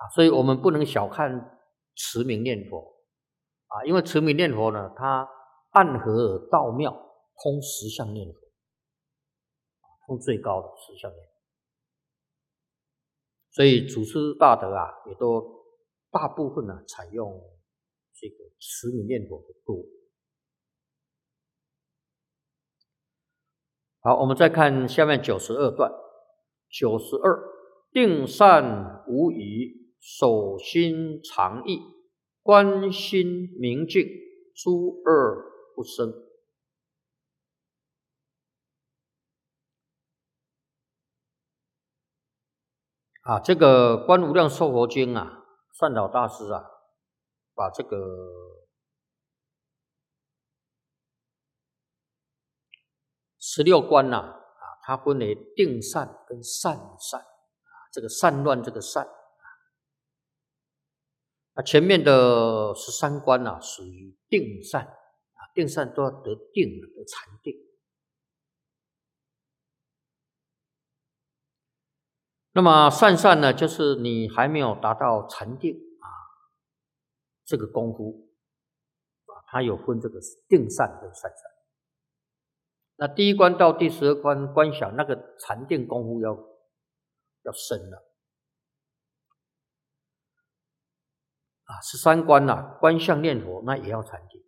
所以我们不能小看持名念佛因为持名念佛呢，它暗合而道妙，通实相念佛，通最高的实相念佛。所以祖师大德也都大部分采用这个持名念佛的多。好，我们再看下面92段。92，定善无疑，守心常意，观心明净，诸恶不生。这个《观无量寿佛经》善导大师把这个16观它分为定善跟善善这个善乱这个善前面的13观属于定善定善都要得定得禅定。那么善善呢，就是你还没有达到禅定这个功夫它有分这个定善跟善善。那第一关到第12关观想那个禅定功夫要深了13关观相念佛那也要禅定。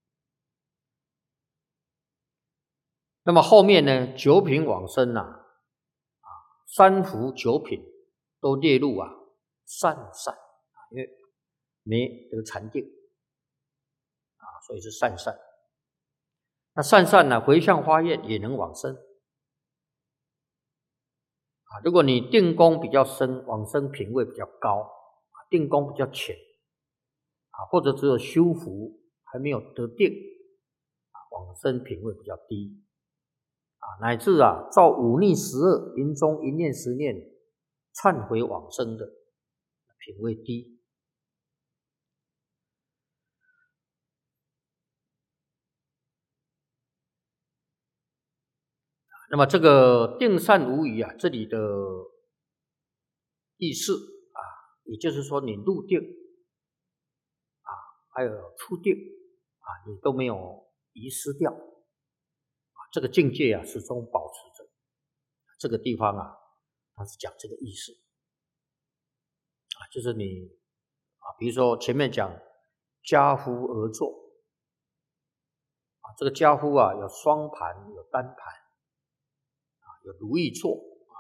那么后面呢九品往生三福九品都列入善善因为没得禅定所以是善善。那善善回向发愿也能往生如果你定功比较深，往生品位比较高定功比较浅或者只有修福还没有得定往生品位比较低乃至造五逆十恶，临终一念十念忏悔往生的品位低。那么这个定善无疑这里的意思也就是说你入定还有出定你都没有遗失掉这个境界始终保持着。这个地方它是讲这个意思就是你比如说前面讲家夫而坐这个家夫有双盘有单盘有如意坐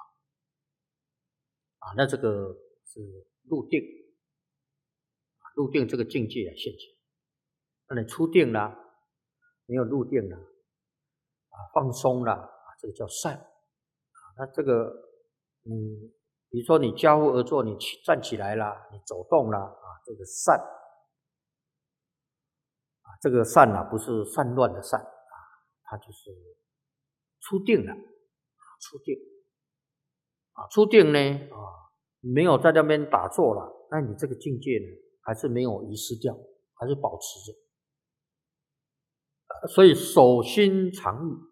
那这个是入定入定这个境界现前。那你出定了没有入定了放松了这个叫善那这个比如说你家夫而坐，你站起来了，你走动了这个善这个善不是散乱的善它就是出定了出定出定呢没有在那边打坐了，那你这个境界呢还是没有遗失掉，还是保持着所以守心常意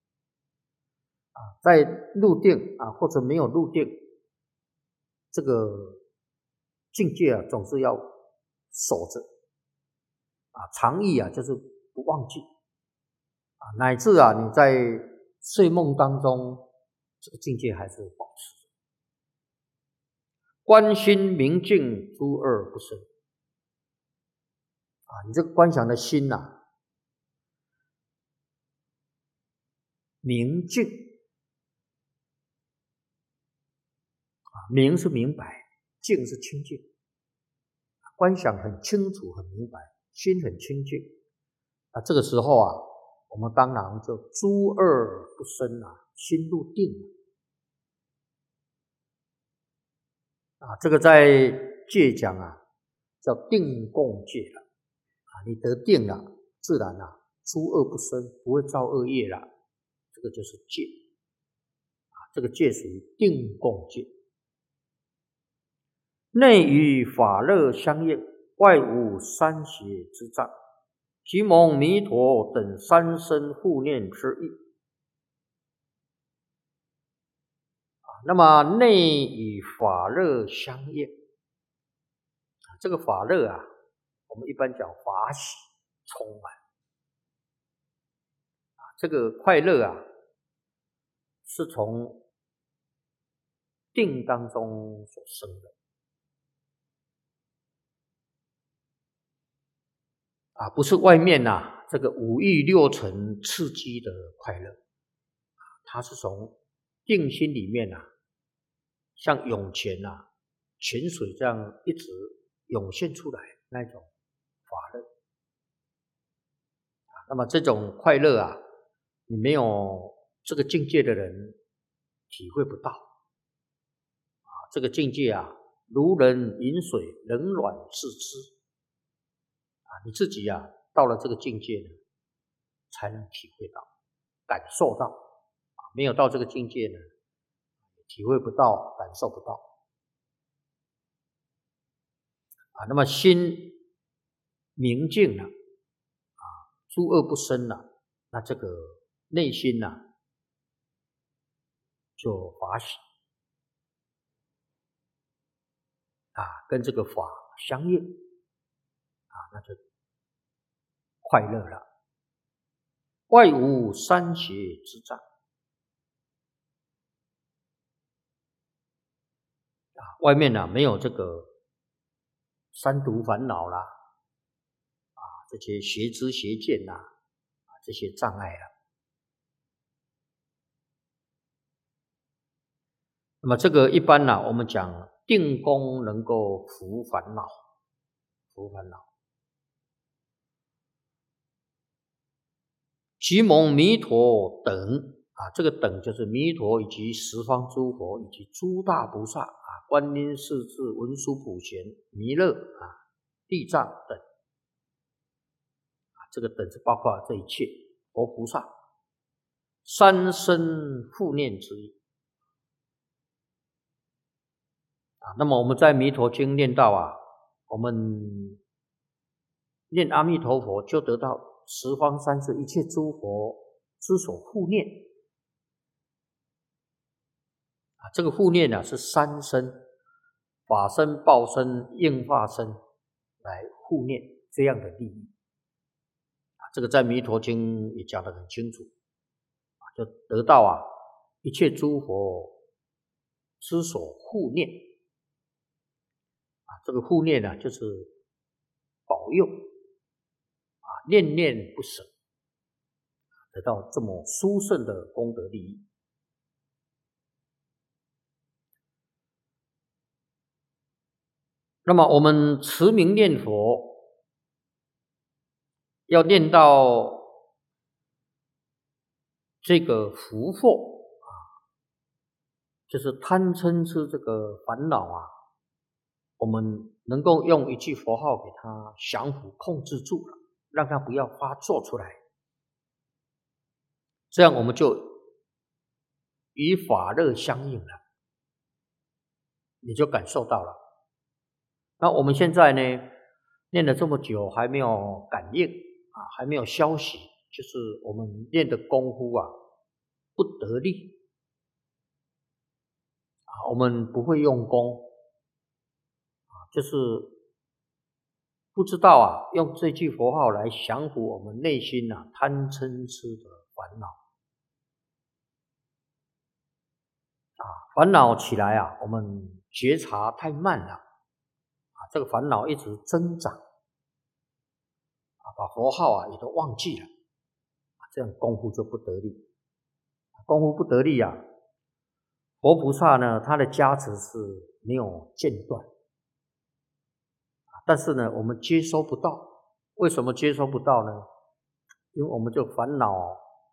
在入定或者没有入定这个境界总是要守着常意就是不忘记乃至你在睡梦当中这个境界还是保持着。观心明净，诸恶不生你这个观想的心明净明是明白，净是清净观想很清楚很明白，心很清净这个时候我们当然就诸恶不生心入定这个在戒讲叫定共戒了你得定了自然诸恶不生，不会造恶业了，这个就是戒这个戒属于定共戒。内与法乐相应，外无三邪之障，即蒙弥陀等三身护念之意那么内与法乐相应这个法乐啊，我们一般讲法喜充满这个快乐啊，是从定当中所生的不是外面这个五欲六尘刺激的快乐，它是从定心里面像涌泉泉水这样一直涌现出来那种法乐那么这种快乐你没有这个境界的人体会不到这个境界如人饮水，冷暖自知你自己到了这个境界呢，才能体会到、感受到没有到这个境界呢，体会不到、感受不到那么心明净了诸恶不生了，那这个内心就法喜跟这个法相应那就快乐了。外无三邪之障外面没有这个三毒烦恼啦这些邪知邪见这些障碍那么这个一般我们讲定功能够伏烦恼，即蒙弥陀等这个等就是弥陀以及十方诸佛以及诸大菩萨观音世智文殊普贤弥勒地藏等这个等是包括这一切佛菩萨三生护念之意那么我们在弥陀经念到我们念阿弥陀佛就得到十方三世一切诸佛之所护念这个护念是三身法身、报身、应化身来护念这样的利益这个在弥陀经也讲得很清楚就得到一切诸佛之所护念这个护念就是保佑念念不舍得到这么殊胜的功德利益那么我们持名念佛要念到这个福祸就是贪嗔痴这个烦恼我们能够用一句佛号给它降服控制住了，让它不要发作出来，这样我们就与法乐相应了，你就感受到了。那我们现在呢，念了这么久还没有感应还没有消息，就是我们练的功夫不得力我们不会用功就是不知道用这句佛号来降服我们内心贪嗔痴的烦恼烦恼起来我们觉察太慢了这个烦恼一直增长把佛号也都忘记了这样功夫就不得力，功夫不得力佛菩萨呢他的加持是没有间断但是呢我们接收不到，为什么接收不到呢？因为我们就烦恼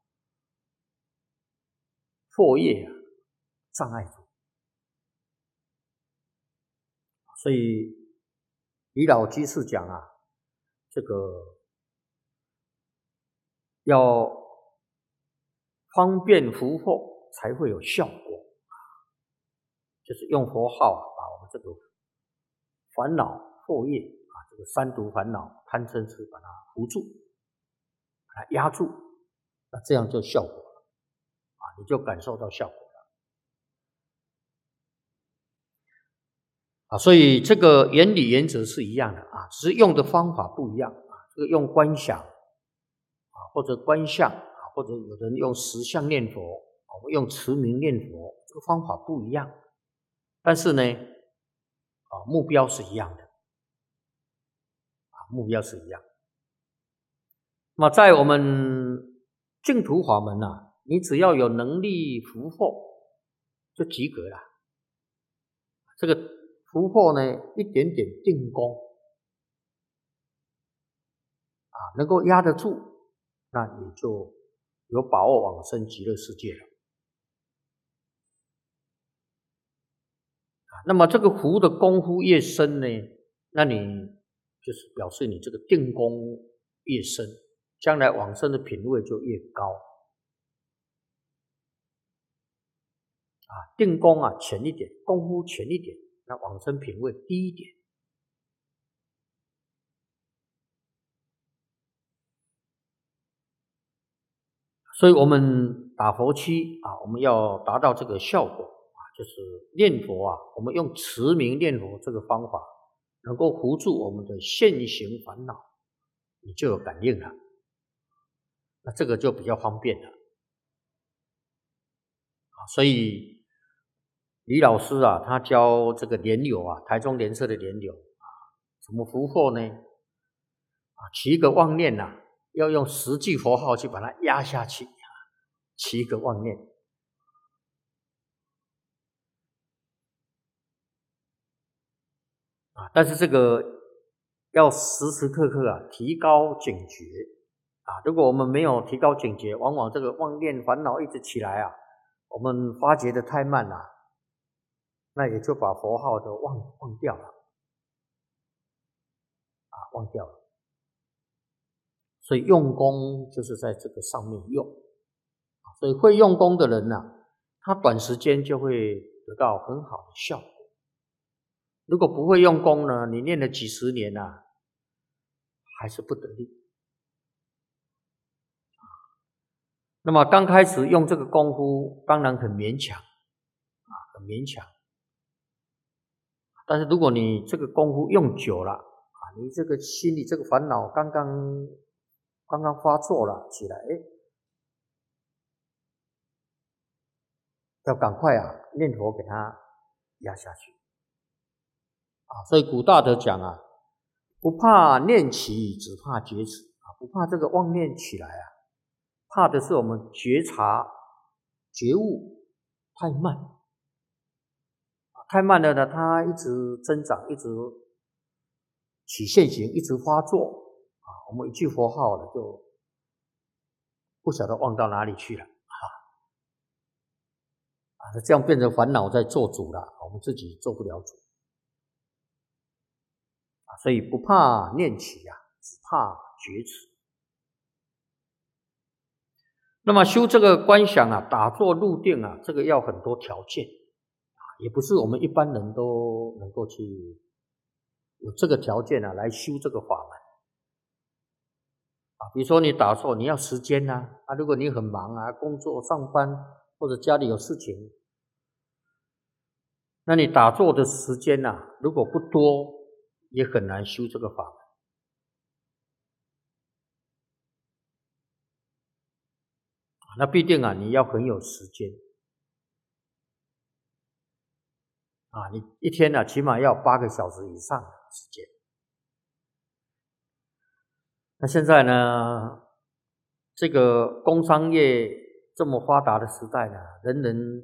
惑业障碍住，所以李老居士讲这个要方便伏惑才会有效果就是用佛号把我们这个烦恼惑业这个三毒烦恼贪嗔痴把它扶住，把它压住，那这样就效果了你就感受到效果了。 所以这个原理原则是一样的只是用的方法不一样这个用观想或者观相或者有人用实相念佛用持名念佛，这个方法不一样，但是呢目标是一样的目标是一样。那么在我们净土法门你只要有能力福祸就及格了。这个福祸呢，一点点定功能够压得住，那你就有把握往生极乐世界了。那么这个福的功夫越深呢，那你就是表示你这个定功越深，将来往生的品位就越高定功浅一点，功夫浅一点，那往生品位低一点。所以我们打佛七我们要达到这个效果就是念佛我们用持名念佛这个方法，能够扶助我们的现行烦恼，你就有感应了。那这个就比较方便了所以李老师他教这个莲友台中莲社的莲友怎么福祸呢？起一个妄念要用10句佛号去把它压下去起一个妄念但是这个要时时刻刻提高警觉如果我们没有提高警觉，往往这个妄念烦恼一直起来我们发觉的太慢了，那也就把佛号都忘掉了忘掉了。所以用功就是在这个上面用所以会用功的人他短时间就会得到很好的效果。如果不会用功呢，你念了几十年还是不得力那么刚开始用这个功夫当然很勉强很勉强，但是如果你这个功夫用久了你这个心里这个烦恼刚刚发作了起来要赶快念佛给它压下去所以古大德讲不怕念起，只怕觉迟不怕这个妄念起来怕的是我们觉察觉悟太慢太慢了呢，它一直增长，一直起现行，一直发作我们一句佛号了就不晓得忘到哪里去了这样变成烦恼在做主了，我们自己做不了主所以不怕念起只怕觉迟。那么修这个观想打坐入定这个要很多条件也不是我们一般人都能够去有这个条件来修这个法门比如说你打坐你要时间如果你很忙工作上班或者家里有事情，那你打坐的时间如果不多，也很难修这个法门那必定你要很有时间你一天起码要8个小时以上的时间。那现在呢，这个工商业这么发达的时代呢，人人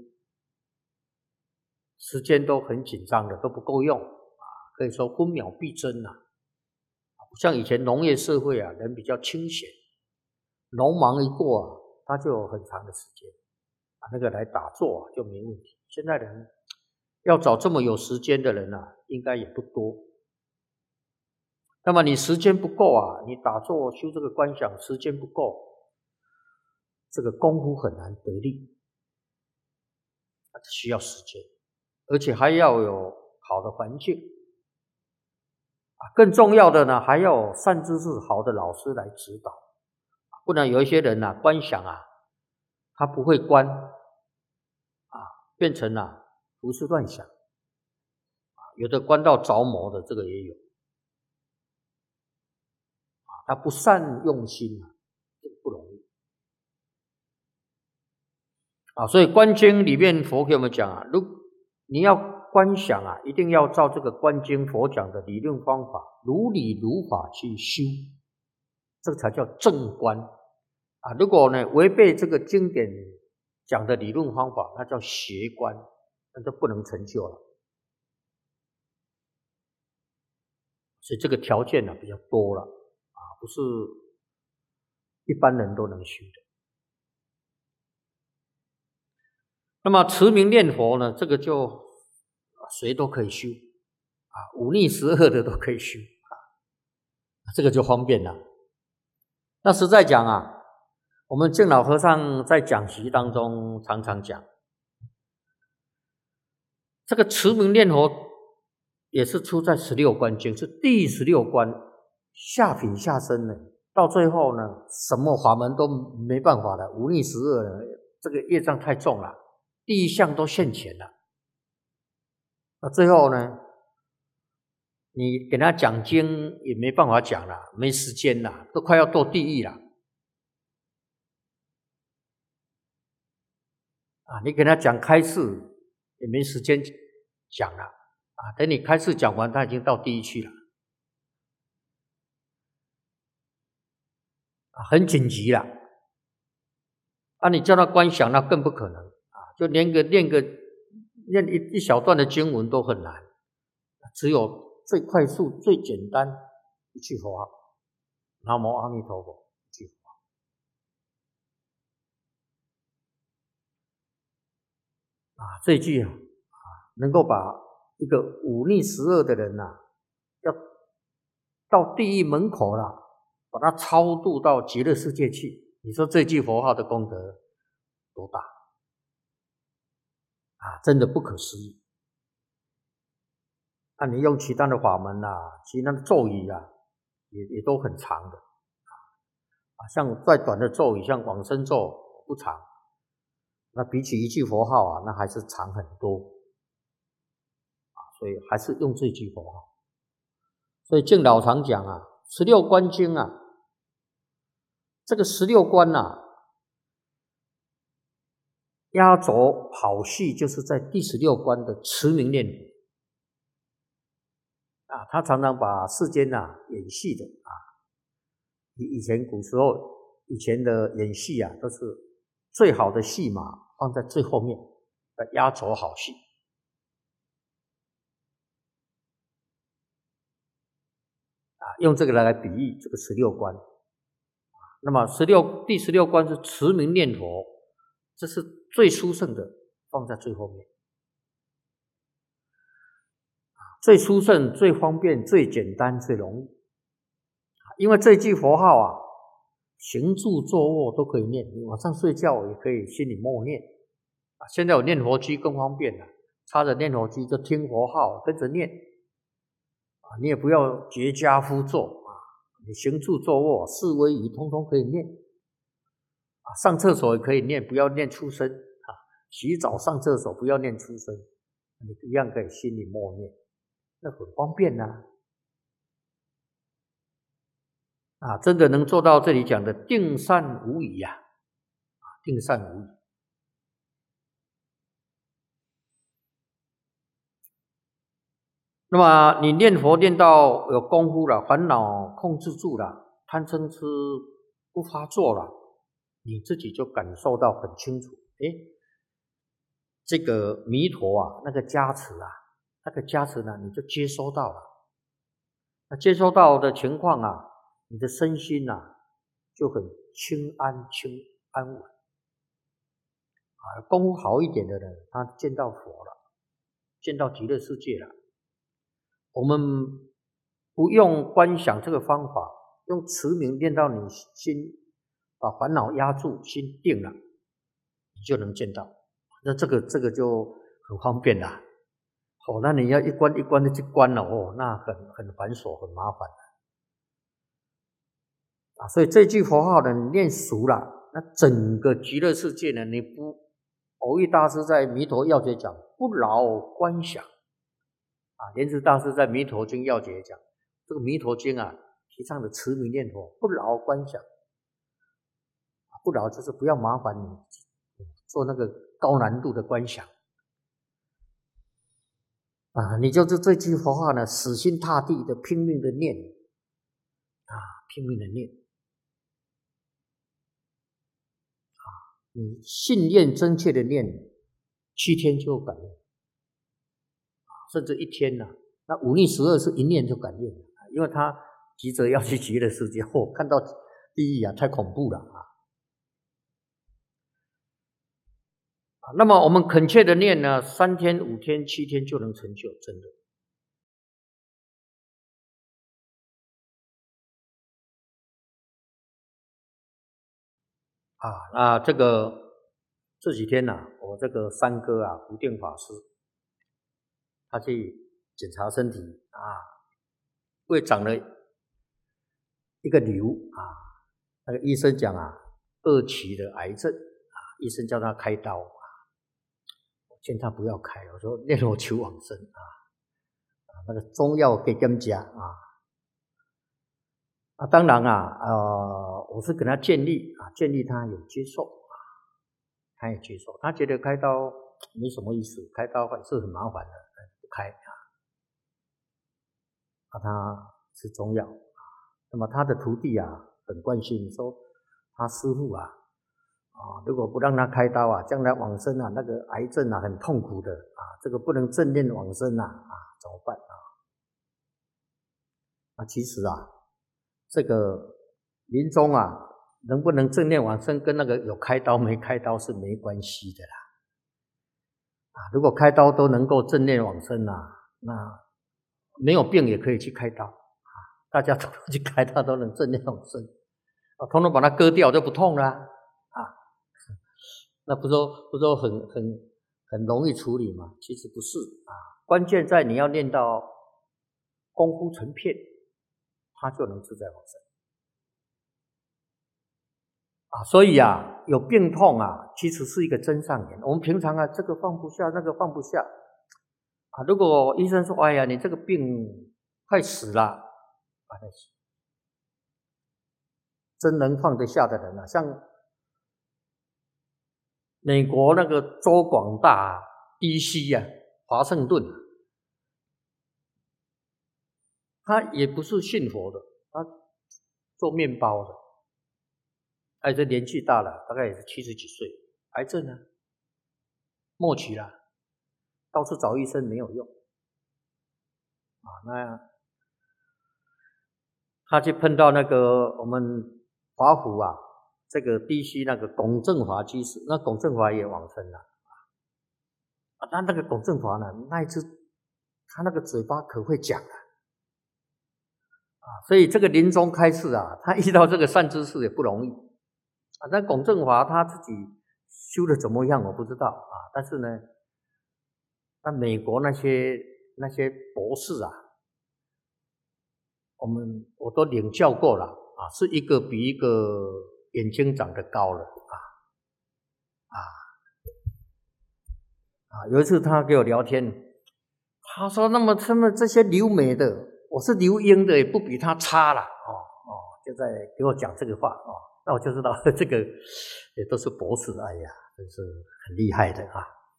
时间都很紧张的，都不够用可以说分秒必争不像以前农业社会人比较清闲，农忙一过他就有很长的时间那个来打坐就没问题。现在人要找这么有时间的人应该也不多。那么你时间不够你打坐修这个观想时间不够，这个功夫很难得力需要时间，而且还要有好的环境更重要的呢，还要有善知识好的老师来指导不然有一些人观想他不会观变成胡思乱想有的关到着魔的，这个也有他不善用心这个不容易所以观经里面佛给我们讲你要观想一定要照这个观经佛讲的理论方法，如理如法去修，这个才叫正观如果呢违背这个经典讲的理论方法，那叫邪观，那就不能成就了。所以这个条件比较多了不是一般人都能修的。那么持名念佛呢，这个就谁都可以修忤逆十恶的都可以修这个就方便了。那实在讲我们净老和尚在讲习当中常常讲，这个持名念佛也是出在16观经，是第16观下品下生的，到最后呢什么法门都没办法了，忤逆十恶了，这个业障太重了，第一项都现前了。那最后呢你给他讲经也没办法讲了，没时间了，都快要堕地狱了你给他讲开示也没时间讲了等你开示讲完他已经到地狱去了很紧急了你叫他观想那更不可能就练一小段的经文都很难，只有最快速最简单一句佛号，南无阿弥陀佛一句佛号这一句能够把一个忤逆十恶的人要到地狱门口了，把他超度到极乐世界去，你说这句佛号的功德多大真的不可思议你用其他的法门其他的咒语也都很长的像再短的咒语，像往生咒不长，那比起一句佛号那还是长很多所以还是用这句佛号。所以净老常讲16观经这个16观压轴好戏就是在第16关的持名念佛他常常把世间演戏的以前古时候以前的演戏都是最好的戏码放在最后面的压轴好戏用这个来比喻这个16关那么第16关是持名念佛，这是最殊胜的，放在最后面最殊胜最方便最简单最容易因为这句佛号行住坐卧都可以念，你晚上睡觉也可以心里默念现在有念佛机更方便了，插着念佛机就听佛号跟着念你也不要绝家趺坐你行住坐卧四威仪通通可以念上厕所也可以念，不要念出声洗澡上厕所不要念出声，你一样可以心里默念，那很方便真的能做到这里讲的定善无疑定善无疑那么你念佛念到有功夫了，烦恼控制住了，贪嗔痴不发作了，你自己就感受到很清楚这个弥陀那个加持那个加持呢你就接收到了，那接收到的情况你的身心就很轻安稳功夫好一点的人他见到佛了，见到极乐世界了，我们不用观想这个方法，用持名念到你心把烦恼压住，心定了，你就能见到，那这个就很方便了那你要一关一关的去关了那很繁琐很麻烦所以这句佛号呢你念熟了，那整个极乐世界呢你不，蕅益大师在弥陀要诀讲不劳观想莲池大师在《弥陀经要解》讲，这个弥陀经啊，提倡的持名念佛，不劳观想。不劳就是不要麻烦你做那个高难度的观想你就是这句佛话呢，死心塌地的拼命的念拼命的念你信念真切的念，7天就感应甚至1天那忤逆12是一念就感应因为他急着要去极乐世界看到地狱太恐怖了那么我们恳切的念呢，3天、5天、7天就能成就，真的。那这几天我这个三哥福定法师，他去检查身体胃长了一个瘤那个医生讲2期的癌症医生叫他开刀我劝他不要开，我说念佛求往生那个中药给他们吃当然我是跟他建议他有接受他也接受，他觉得开刀没什么意思，开刀还是很麻烦的，不开他吃中药那么他的徒弟很关心，说他师父如果不让他开刀将来往生那个癌症很痛苦的这个不能正念往生怎么办其实这个临终能不能正念往生跟那个有开刀没开刀是没关系的啦如果开刀都能够正念往生那没有病也可以去开刀大家都去开刀都能正念往生统统把它割掉就不痛了那不说很容易处理吗？其实不是关键在你要念到功夫成片，它就能自在往生所以有病痛其实是一个真上缘。我们平常这个放不下，那个放不下如果医生说哎呀你这个病快死了真能放得下的人像美国那个州广大DC 华盛顿他也不是信佛的，他做面包的这年纪大了，大概也是70几岁，癌症末期了，到处找医生没有用那他去碰到那个我们华府这个DC 那个龚正华居士，那龚正华也往生了那个龚正华呢，那一次他那个嘴巴可会讲所以这个临终开示他遇到这个善知识也不容易那龚正华他自己修的怎么样我不知道但是呢那美国那些博士我都领教过了是一个比一个眼睛长得高了有一次他跟我聊天，他说那么他们这些留美的，我是留英的也不比他差了就在给我讲这个话那我就知道这个也都是博士哎呀真是很厉害的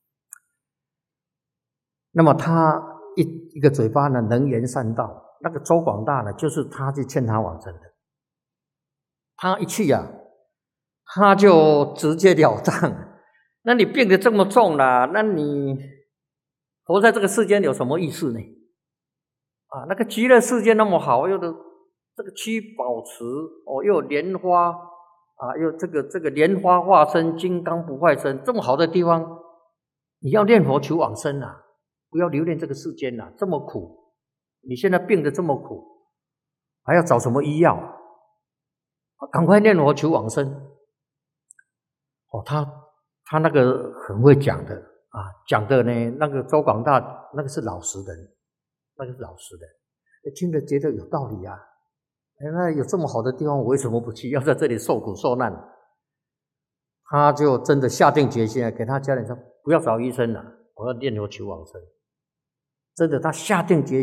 那么他一个嘴巴呢能言善道，那个周广大呢就是他去劝他往生的，他一去他就直截了当那你病得这么重了那你活在这个世间有什么意思呢那个极乐世界那么好，又的这个七宝池又有莲花又这个莲花化身金刚不坏身，这么好的地方你要念佛求往生不要留恋这个世间这么苦，你现在病得这么苦还要找什么医药赶快念佛求往生他那个很会讲的讲的呢那个周广大那个是老实人，听着觉得有道理那有这么好的地方我为什么不去，要在这里受苦受难，他就真的下定决心给他家人说不要找医生了，我要念佛求往生真的他下定决